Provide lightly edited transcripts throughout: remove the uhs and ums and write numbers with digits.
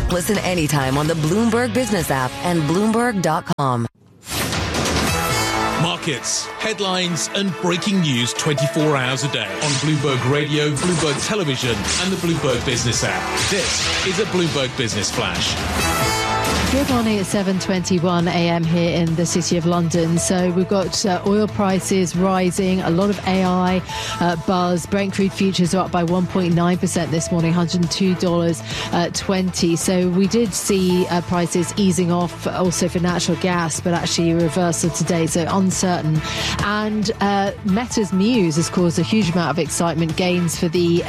Listen anytime on the Bloomberg Business app and Bloomberg.com. Markets, headlines and breaking news 24 hours a day on Bloomberg Radio, Bloomberg Television and the Bloomberg Business app. This is a Bloomberg Business Flash. Good morning. It's 7:21 a.m. here in the City of London. So we've got oil prices rising, a lot of AI buzz. Brent crude futures are up by 1.9% this morning, $102.20. So we did see prices easing off also for natural gas, but actually a reversal today, so uncertain. And Meta's news has caused a huge amount of excitement, gains for the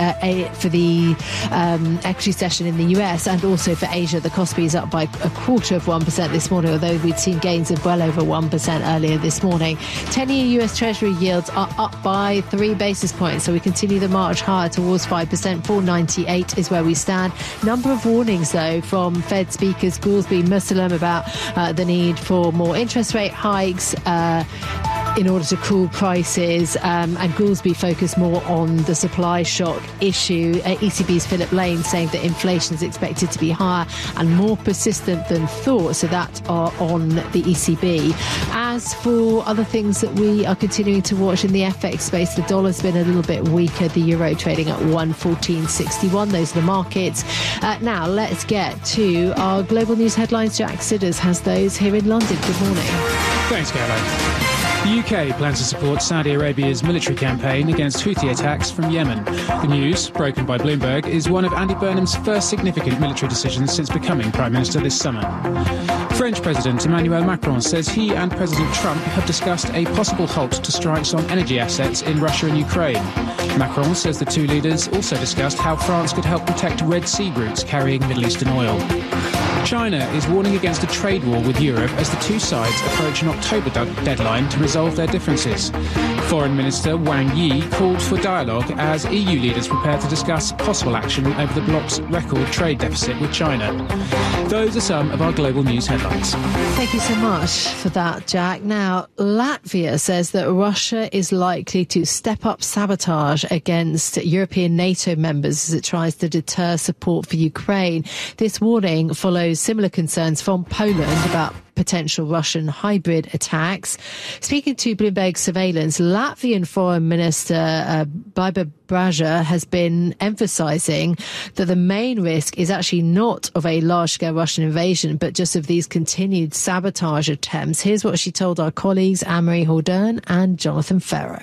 equity session in the US and also for Asia. The Kospi is up by a quarter of 1% this morning, although we'd seen gains of well over 1% earlier this morning. 10-year US Treasury yields are up by 3 basis points, so we continue the march higher towards 5%. 4.98 is where we stand. Number of warnings, though, from Fed speakers Goolsbee, Muslim about the need for more interest rate hikes in order to cool prices, and Goolsbee focused more on the supply shock issue. ECB's Philip Lane saying that inflation is expected to be higher and more persistent than thought, so that are on the ECB. As for other things that we are continuing to watch in the FX space, the dollar's been a little bit weaker, the euro trading at 114.61. Those are the markets. Now let's get to our global news headlines. Jack Sidders has those here in London. Good morning. Thanks, Caroline. The UK plans to support Saudi Arabia's military campaign against Houthi attacks from Yemen. The news, broken by Bloomberg, is one of Andy Burnham's first significant military decisions since becoming Prime Minister this summer. French President Emmanuel Macron says he and President Trump have discussed a possible halt to strikes on energy assets in Russia and Ukraine. Macron says the two leaders also discussed how France could help protect Red Sea routes carrying Middle Eastern oil. China is warning against a trade war with Europe as the two sides approach an October deadline to resolve their differences. Foreign Minister Wang Yi called for dialogue as EU leaders prepare to discuss possible action over the bloc's record trade deficit with China. Those are some of our global news headlines. Thank you so much for that, Jack. Now, Latvia says that Russia is likely to step up sabotage against European NATO members as it tries to deter support for Ukraine. This warning follows similar concerns from Poland about potential Russian hybrid attacks. Speaking to Bloomberg Surveillance, Latvian Foreign Minister Baiba Braža has been emphasising that the main risk is actually not of a large-scale Russian invasion, but just of these continued sabotage attempts. Here's what she told our colleagues Anne-Marie Hordern and Jonathan Ferro.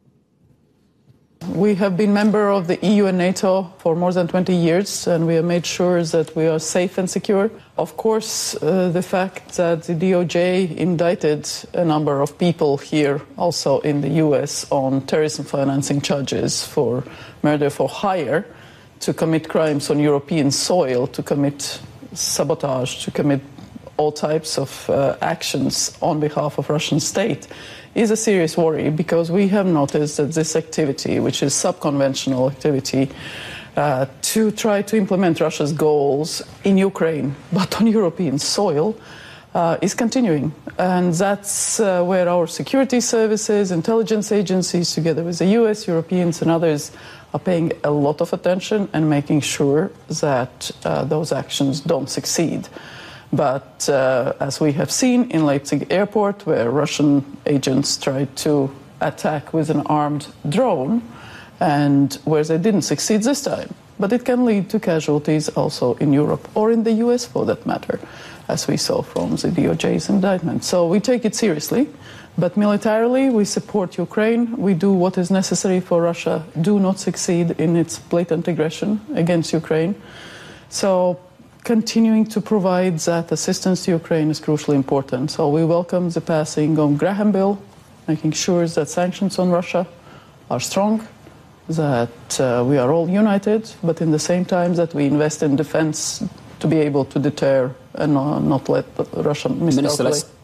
We have been member of the EU and NATO for more than 20 years, and we have made sure that we are safe and secure. Of course, the fact that the DOJ indicted a number of people here, also in the US, on terrorism financing charges for murder for hire, to commit crimes on European soil, to commit sabotage, to commit all types of actions on behalf of Russian state, is a serious worry, because we have noticed that this activity, which is subconventional activity, to try to implement Russia's goals in Ukraine, but on European soil, is continuing. And that's where our security services, intelligence agencies, together with the US, Europeans and others, are paying a lot of attention and making sure that those actions don't succeed. But as we have seen in Leipzig airport, where Russian agents tried to attack with an armed drone, and where they didn't succeed this time. But it can lead to casualties also in Europe, or in the US for that matter, as we saw from the DOJ's indictment. So we take it seriously, but militarily we support Ukraine. We do what is necessary for Russia do not succeed in its blatant aggression against Ukraine. So continuing to provide that assistance to Ukraine is crucially important. So we welcome the passing of Graham Bill, making sure that sanctions on Russia are strong, that we are all united, but in the same time that we invest in defense to be able to deter and not let Russia miscalculate. Minister, let's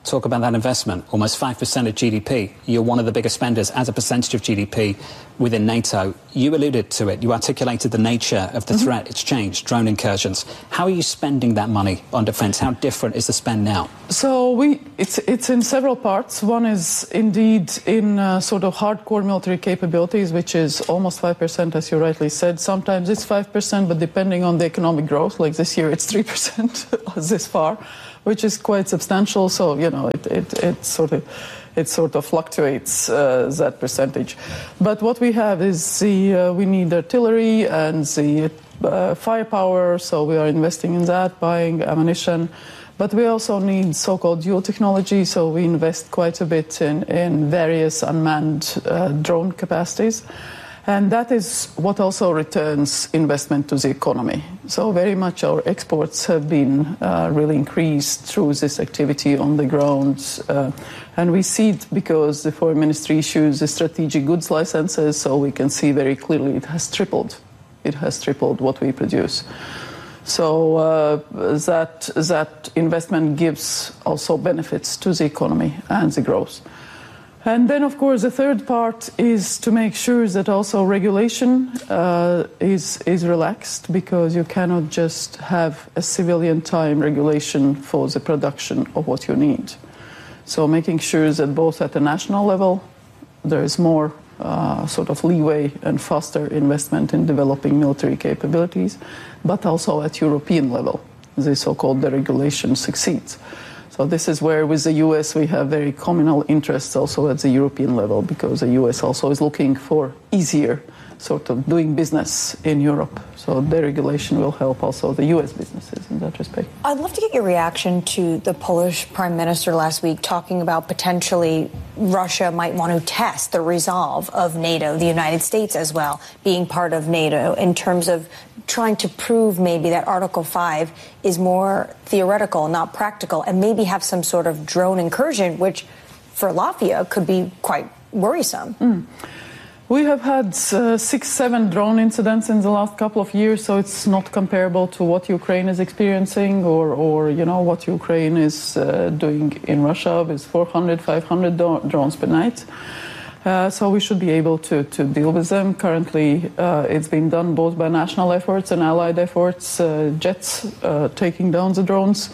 talk about that investment, almost 5% of GDP. You're one of the biggest spenders as a percentage of GDP within NATO. You alluded to it. You articulated the nature of the threat. It's changed, drone incursions. How are you spending that money on defence? How different is the spend now? So it's in several parts. One is indeed in sort of hardcore military capabilities, which is almost 5%, as you rightly said. Sometimes it's 5%, but depending on the economic growth, like this year it's 3% this far, which is quite substantial. So, you know, it sort of fluctuates that percentage. But what we have is we need artillery and the firepower, so we are investing in that, buying ammunition. But we also need so-called dual technology, so we invest quite a bit in various unmanned drone capacities. And that is what also returns investment to the economy. So very much our exports have been really increased through this activity on the ground. And we see it because the Foreign Ministry issues the strategic goods licenses, so we can see very clearly it has tripled. It has tripled what we produce. So that investment gives also benefits to the economy and the growth. And then, of course, the third part is to make sure that also regulation is relaxed, because you cannot just have a civilian time regulation for the production of what you need. So making sure that both at the national level there is more sort of leeway and faster investment in developing military capabilities, but also at European level, the so-called deregulation succeeds. So this is where, with the US, we have very communal interests also at the European level, because the US also is looking for easier sort of doing business in Europe. So deregulation will help also the US businesses in that respect. I'd love to get your reaction to the Polish Prime Minister last week talking about potentially Russia might want to test the resolve of NATO, the United States as well, being part of NATO, in terms of trying to prove maybe that Article 5 is more theoretical, not practical, and maybe have some sort of drone incursion, which for Latvia could be quite worrisome. We have had 6-7 drone incidents in the last couple of years, so it's not comparable to what Ukraine is experiencing or you know, what Ukraine is doing in Russia with 400, 500 drones per night. So we should be able to deal with them. Currently, it's being done both by national efforts and allied efforts, jets taking down the drones.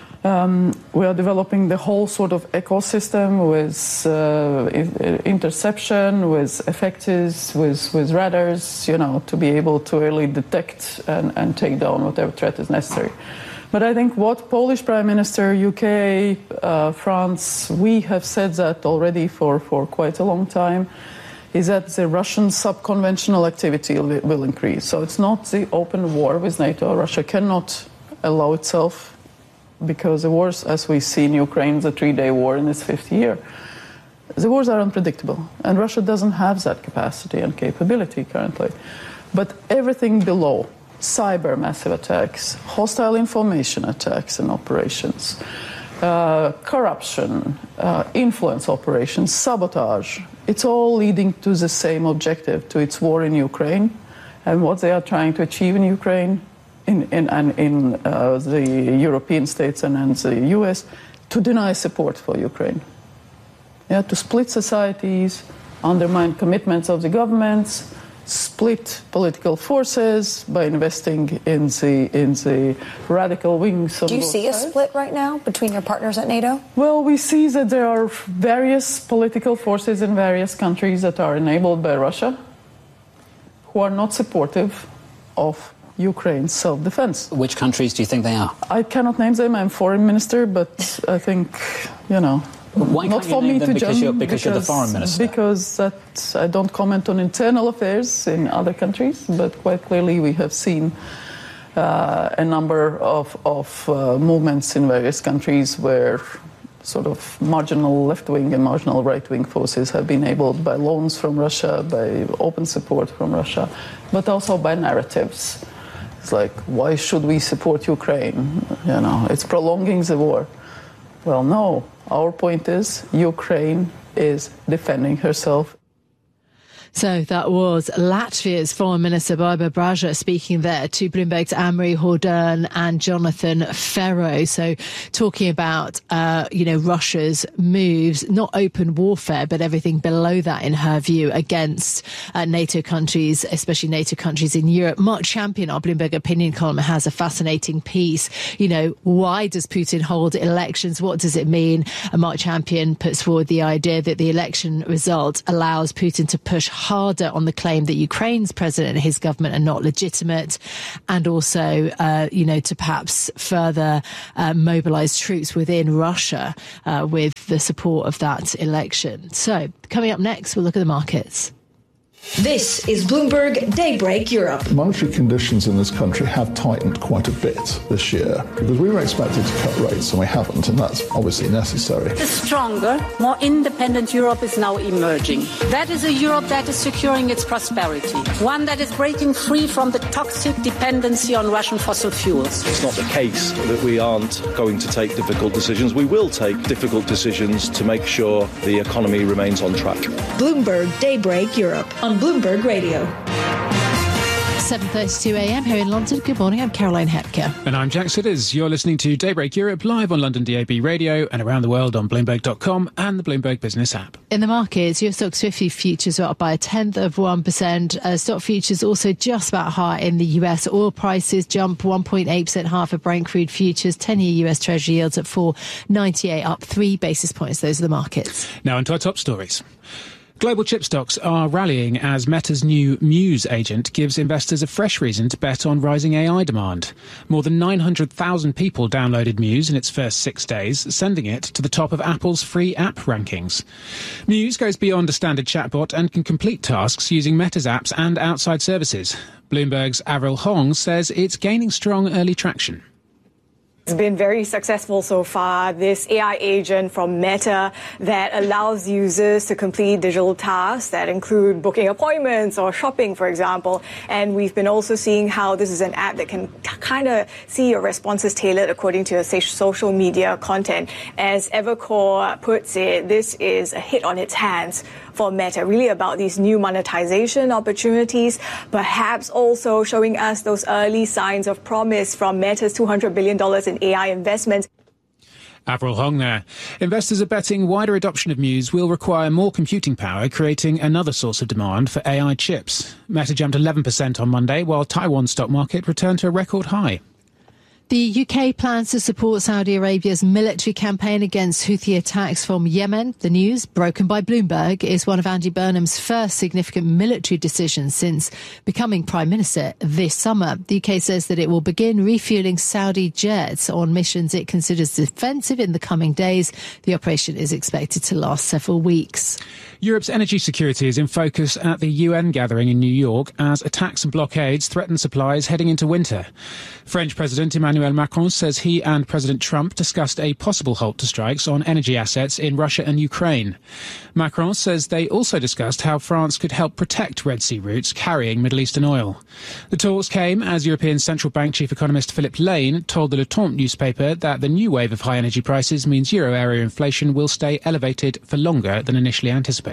We are developing the whole sort of ecosystem with interception, with effectors, with radars, you know, to be able to early detect and take down whatever threat is necessary. But I think what Polish Prime Minister, UK, France, we have said that already for quite a long time, is that the Russian subconventional activity will increase. So it's not the open war with NATO. Russia cannot allow itself, because the wars, as we see in Ukraine, the 3-day war in its 5th year, the wars are unpredictable, and Russia doesn't have that capacity and capability currently. But everything below, cyber massive attacks, hostile information attacks and operations, corruption, influence operations, sabotage, it's all leading to the same objective, to its war in Ukraine, and what they are trying to achieve in Ukraine, in the European states and in the US, to deny support for Ukraine. Yeah, to split societies, undermine commitments of the governments, split political forces by investing in the radical wings. Do you see a split right now between your partners at NATO? Well, we see that there are various political forces in various countries that are enabled by Russia who are not supportive of Ukraine's self-defense. Which countries do you think they are? I cannot name them. I'm foreign minister, but I think, you know, why not can't for you name me them? to judge, Because you're the foreign minister. Because that I don't comment on internal affairs in other countries, but quite clearly we have seen a number of movements in various countries where sort of marginal left-wing and marginal right-wing forces have been enabled by loans from Russia, by open support from Russia, but also by narratives. It's like, why should we support Ukraine? You know, it's prolonging the war. Well, no. Our point is Ukraine is defending herself. So that was Latvia's Foreign Minister Baiba Braža speaking there to Bloomberg's Anne-Marie Hordern and Jonathan Ferro. So talking about, Russia's moves, not open warfare, but everything below that in her view against NATO countries, especially NATO countries in Europe. Mark Champion, our Bloomberg opinion column, has a fascinating piece. Why does Putin hold elections? What does it mean? And Mark Champion puts forward the idea that the election result allows Putin to push harder on the claim that Ukraine's president and his government are not legitimate, and also, to perhaps further mobilise troops within Russia with the support of that election. So, coming up next, we'll look at the markets. This is Bloomberg Daybreak Europe. Monetary conditions in this country have tightened quite a bit this year because we were expected to cut rates and we haven't, and that's obviously necessary. A stronger, more independent Europe is now emerging. That is a Europe that is securing its prosperity, one that is breaking free from the toxic dependency on Russian fossil fuels. It's not the case that we aren't going to take difficult decisions. We will take difficult decisions to make sure the economy remains on track. Bloomberg Daybreak Europe on Bloomberg Radio. 7:32 a.m. here in London. Good morning, I'm Caroline Hepker. And I'm Jack Sidders. You're listening to Daybreak Europe live on London DAB Radio and around the world on Bloomberg.com and the Bloomberg Business app. In the markets, US Stoxx 50 futures are up by 0.1%. Stock futures also just about high in the US. Oil prices jump 1.8% higher for Brent crude futures. 10-year US Treasury yields at 4.98, up 3 basis points. Those are the markets. Now onto our top stories. Global chip stocks are rallying as Meta's new Muse agent gives investors a fresh reason to bet on rising AI demand. More than 900,000 people downloaded Muse in its first 6 days, sending it to the top of Apple's free app rankings. Muse goes beyond a standard chatbot and can complete tasks using Meta's apps and outside services. Bloomberg's Avril Hong says it's gaining strong early traction. It's been very successful so far, this AI agent from Meta that allows users to complete digital tasks that include booking appointments or shopping, for example. And we've been also seeing how this is an app that can kind of see your responses tailored according to your social media content. As Evercore puts it, this is a hit on its hands for Meta, really about these new monetization opportunities, perhaps also showing us those early signs of promise from Meta's $200 billion in AI investments. Avril Hong there. Investors are betting wider adoption of Muse will require more computing power, creating another source of demand for AI chips. Meta jumped 11% on Monday, while Taiwan's stock market returned to a record high. The UK plans to support Saudi Arabia's military campaign against Houthi attacks from Yemen. The news, broken by Bloomberg, is one of Andy Burnham's first significant military decisions since becoming Prime Minister this summer. The UK says that it will begin refuelling Saudi jets on missions it considers defensive in the coming days. The operation is expected to last several weeks. Europe's energy security is in focus at the UN gathering in New York as attacks and blockades threaten supplies heading into winter. French President Emmanuel Macron says he and President Trump discussed a possible halt to strikes on energy assets in Russia and Ukraine. Macron says they also discussed how France could help protect Red Sea routes carrying Middle Eastern oil. The talks came as European Central Bank chief economist Philippe Lane told the Le Temps newspaper that the new wave of high energy prices means euro area inflation will stay elevated for longer than initially anticipated.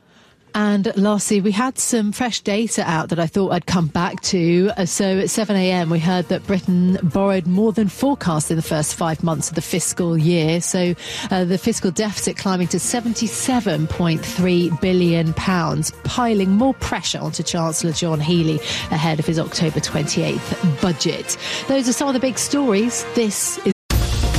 And lastly, we had some fresh data out that I thought I'd come back to. So at 7 a.m, we heard that Britain borrowed more than forecast in the first 5 months of the fiscal year. So the fiscal deficit climbing to £77.3 billion, piling more pressure onto Chancellor John Healey ahead of his October 28th budget. Those are some of the big stories. This is